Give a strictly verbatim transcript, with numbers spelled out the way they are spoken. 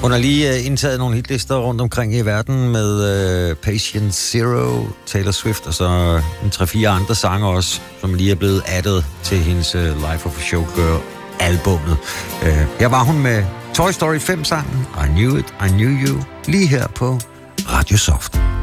Hun har lige uh, indtaget nogle hitlister rundt omkring i verden med uh, Patient Zero, Taylor Swift og så en tre-fire andre sange også, som lige er blevet addet til hendes uh, Life of a Showgirl-albummet. Uh, her var hun med Toy Story fem-sangen I Knew It, I Knew You, lige her på Radio Soft.